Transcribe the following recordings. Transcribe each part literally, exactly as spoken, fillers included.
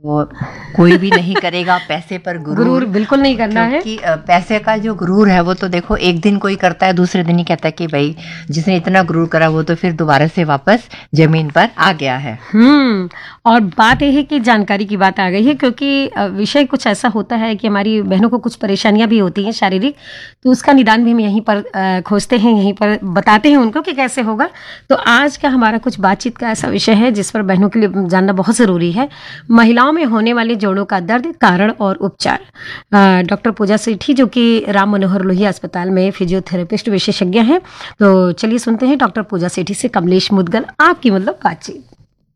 वो कोई भी नहीं करेगा पैसे पर गुरूर। गुरूर बिल्कुल नहीं करना है, क्योंकि पैसे का जो गुरूर है वो तो देखो एक दिन कोई करता है, दूसरे दिन ही कहता है कि भाई जिसने इतना गुरूर करा वो तो फिर दोबारा से वापस जमीन पर आ गया है। हम्म और बात यह है कि जानकारी की बात आ गई है, क्योंकि विषय कुछ ऐसा होता है कि हमारी बहनों को कुछ परेशानियां भी होती हैं शारीरिक, तो उसका निदान भी हम यहीं पर खोजते हैं, यहीं पर बताते हैं उनको कि कैसे होगा। तो आज का हमारा कुछ बातचीत का ऐसा विषय है जिस पर बहनों के लिए जानना बहुत ज़रूरी है। महिलाओं में होने वाले जोड़ों का दर्द, कारण और उपचार। डॉक्टर पूजा सेठी जो कि राम मनोहर लोहिया अस्पताल में फिजियोथेरेपिस्ट विशेषज्ञ हैं। तो चलिए सुनते हैं डॉक्टर पूजा सेठी से कमलेश मुदगल आपकी मतलब बातचीत।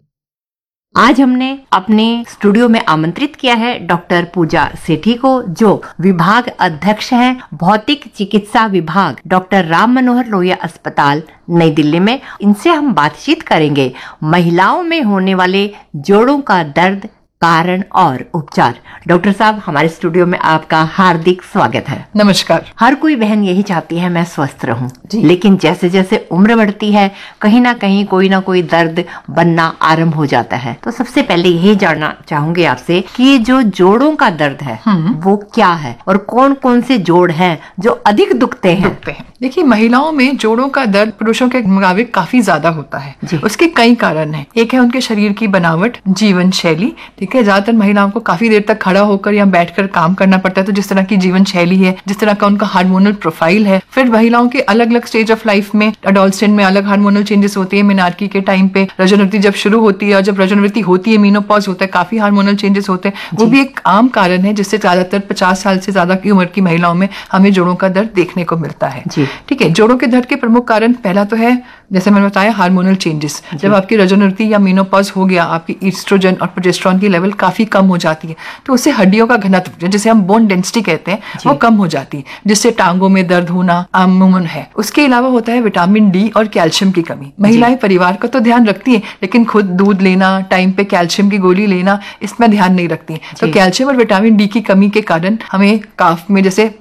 आज हमने अपने स्टूडियो में आमंत्रित किया है डॉक्टर पूजा सेठी को, जो विभाग अध्यक्ष हैं भौतिक चिकित्सा विभाग, डॉक्टर राम मनोहर लोहिया अस्पताल नई दिल्ली में। इनसे हम बातचीत करेंगे महिलाओं में होने वाले जोड़ों का दर्द, कारण और उपचार। डॉक्टर साहब, हमारे स्टूडियो में आपका हार्दिक स्वागत है। नमस्कार। हर कोई बहन यही चाहती है मैं स्वस्थ रहूं, लेकिन जैसे जैसे उम्र बढ़ती है कहीं ना कहीं कोई ना कोई दर्द बनना आरंभ हो जाता है। तो सबसे पहले यही जानना चाहूंगी आपसे कि ये जो जोड़ों का दर्द है वो क्या है और कौन कौन से जोड़ हैं जो अधिक दुखते हैं? दुखते हैं देखिए, महिलाओं में जोड़ों का दर्द पुरुषों के मुताबिक काफी ज्यादा होता है। उसके कई कारण हैं। एक है उनके शरीर की बनावट, जीवन शैली। ठीक है, ज्यादातर महिलाओं को काफी देर तक खड़ा होकर या बैठकर काम करना पड़ता है, तो जिस तरह की जीवन शैली है, जिस तरह का उनका हार्मोनल प्रोफाइल है। फिर महिलाओं के अलग अलग स्टेज ऑफ लाइफ में, अडोलसेंट में अलग हार्मोनल चेंजेस होते हैं। मेनार्की के टाइम पे रजोनिवृत्ति जब शुरू होती है और जब रजोनिवृत्ति होती है, मीनोपॉज होता है, काफी हार्मोनल चेंजेस होते हैं। वो भी एक आम कारण है जिससे ज्यादातर पचास साल से ज्यादा की उम्र की महिलाओं में हमें जोड़ों का दर्द देखने को मिलता है। ठीक है, जोड़ों के दर्द के प्रमुख कारण पहला तो है, जैसे मैंने बताया, हार्मोनल चेंजेस। जब आपकी रजोनिवृत्ति या मीनोपॉज हो गया, आपकी ईस्ट्रोजन और प्रोजेस्टेरॉन की लेवल काफी कम हो जाती है, तो उससे हड्डियों का घनत्व, जिसे हम बोन डेंसिटी कहते हैं, वो कम हो जाती है, जिससे टांगों में दर्द होना आमूमन है। उसके अलावा होता है विटामिन डी और कैल्शियम की कमी। महिलाएं परिवार का तो ध्यान रखती है, लेकिन खुद दूध लेना, टाइम पे कैल्शियम की गोली लेना, इसमें ध्यान नहीं रखती। तो कैल्शियम और विटामिन डी की कमी के कारण हमें काफ में जैसे